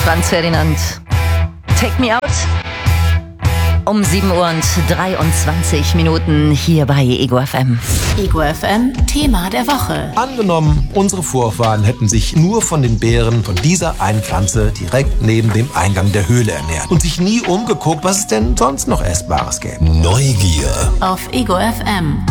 Franz Ferdinand. Take me out. Um 7:23 Uhr hier bei Ego FM. Ego FM, Thema der Woche. Angenommen, unsere Vorfahren hätten sich nur von den Beeren von dieser einen Pflanze direkt neben dem Eingang der Höhle ernährt und sich nie umgeguckt, was es denn sonst noch Essbares gäbe. Neugier. Auf Ego FM.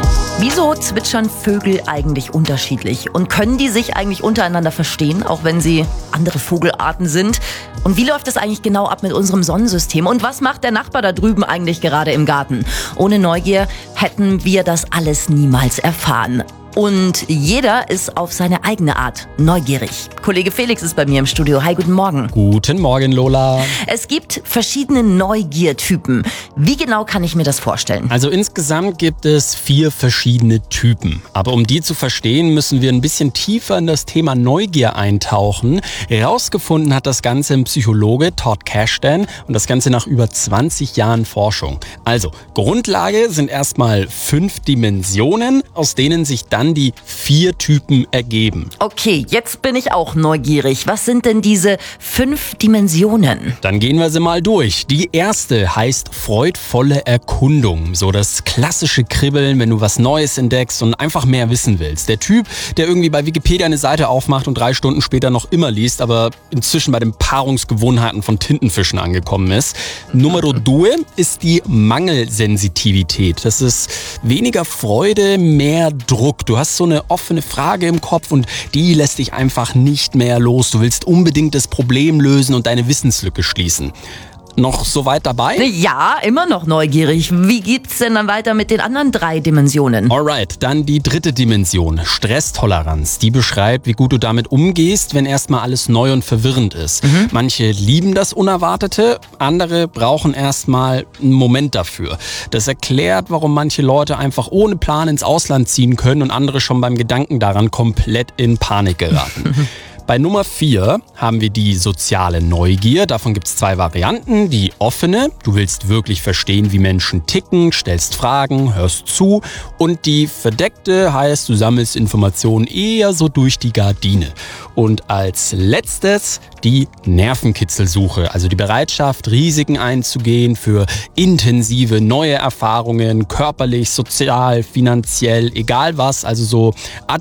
Wieso zwitschern Vögel eigentlich unterschiedlich? Und können die sich eigentlich untereinander verstehen, auch wenn sie andere Vogelarten sind? Und wie läuft das eigentlich genau ab mit unserem Sonnensystem? Und was macht der Nachbar da drüben eigentlich gerade im Garten? Ohne Neugier hätten wir das alles niemals erfahren. Und jeder ist auf seine eigene Art neugierig. Kollege Felix ist bei mir im Studio. Hi, guten Morgen. Guten Morgen, Lola. Es gibt verschiedene Neugiertypen. Wie genau kann ich mir das vorstellen? Also insgesamt gibt es 4 verschiedene Typen. Aber um die zu verstehen, müssen wir ein bisschen tiefer in das Thema Neugier eintauchen. Herausgefunden hat das Ganze ein Psychologe, Todd Kashdan, und das Ganze nach über 20 Jahren Forschung. Also, Grundlage sind erstmal 5 Dimensionen, aus denen sich dann die 4 Typen ergeben. Okay, jetzt bin ich auch neugierig. Was sind denn diese 5 Dimensionen? Dann gehen wir sie mal durch. Die erste heißt freudvolle Erkundung. So das klassische Kribbeln, wenn du was Neues entdeckst und einfach mehr wissen willst. Der Typ, der irgendwie bei Wikipedia eine Seite aufmacht und 3 Stunden später noch immer liest, aber inzwischen bei den Paarungsgewohnheiten von Tintenfischen angekommen ist. Numero 2 ist die Mangelsensitivität. Das ist weniger Freude, mehr Druck. Du hast so eine offene Frage im Kopf und die lässt dich einfach nicht mehr los. Du willst unbedingt das Problem lösen und deine Wissenslücke schließen. Noch so weit dabei? Ja, immer noch neugierig. Wie geht's denn dann weiter mit den anderen 3 Dimensionen? Alright, dann die 3. Dimension, Stresstoleranz. Die beschreibt, wie gut du damit umgehst, wenn erstmal alles neu und verwirrend ist. Manche lieben das Unerwartete, andere brauchen erstmal einen Moment dafür. Das erklärt, warum manche Leute einfach ohne Plan ins Ausland ziehen können und andere schon beim Gedanken daran komplett in Panik geraten. Bei Nummer 4 haben wir die soziale Neugier. Davon gibt es 2 Varianten. Die offene, du willst wirklich verstehen, wie Menschen ticken, stellst Fragen, hörst zu. Und die verdeckte heißt, du sammelst Informationen eher so durch die Gardine. Und als letztes die Nervenkitzelsuche, also die Bereitschaft, Risiken einzugehen für intensive neue Erfahrungen, körperlich, sozial, finanziell, egal was, also so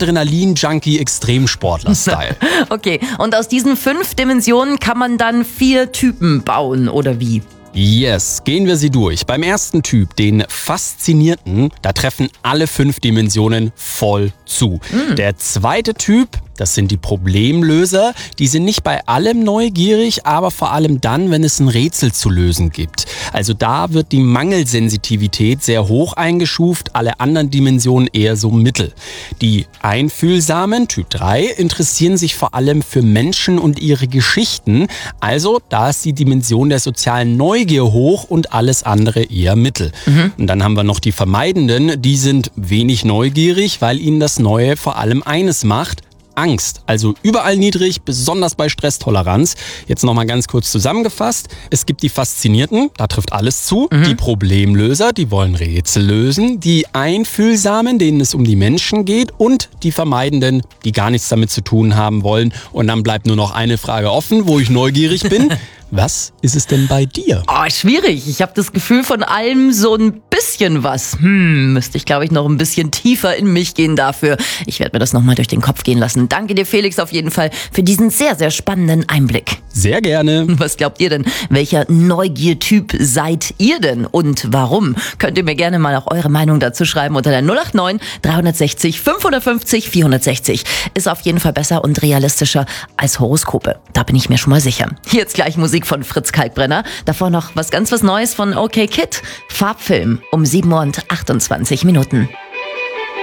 Adrenalin-Junkie-Extremsportler-Style. Okay, und aus diesen 5 Dimensionen kann man dann 4 Typen bauen, oder wie? Yes, gehen wir sie durch. Beim ersten Typ, den Faszinierten, da treffen alle 5 Dimensionen voll zu. Der zweite Typ, das sind die Problemlöser. Die sind nicht bei allem neugierig, aber vor allem dann, wenn es ein Rätsel zu lösen gibt. Also da wird die Mangelsensitivität sehr hoch eingestuft, alle anderen Dimensionen eher so mittel. Die Einfühlsamen, Typ 3, interessieren sich vor allem für Menschen und ihre Geschichten. Also da ist die Dimension der sozialen Neugier hoch und alles andere eher mittel. Und dann haben wir noch die Vermeidenden, die sind wenig neugierig, weil ihnen das Neue vor allem eines macht: Angst. Also überall niedrig, besonders bei Stresstoleranz. Jetzt nochmal ganz kurz zusammengefasst. Es gibt die Faszinierten, da trifft alles zu. Die Problemlöser, die wollen Rätsel lösen. Die Einfühlsamen, denen es um die Menschen geht. Und die Vermeidenden, die gar nichts damit zu tun haben wollen. Und dann bleibt nur noch eine Frage offen, wo ich neugierig bin. Was ist es denn bei dir? Oh, schwierig. Ich habe das Gefühl, von allem so ein bisschen was. Müsste ich, glaube ich, noch ein bisschen tiefer in mich gehen dafür. Ich werde mir das nochmal durch den Kopf gehen lassen. Danke dir, Felix, auf jeden Fall für diesen sehr, sehr spannenden Einblick. Sehr gerne. Was glaubt ihr denn? Welcher Neugiertyp seid ihr denn? Und warum? Könnt ihr mir gerne mal auch eure Meinung dazu schreiben unter der 089 360 550 460. Ist auf jeden Fall besser und realistischer als Horoskope. Da bin ich mir schon mal sicher. Jetzt gleich Musik von Fritz Kalkbrenner. Davor noch was Neues von OK Kid. Farbfilm um 7:28 Uhr.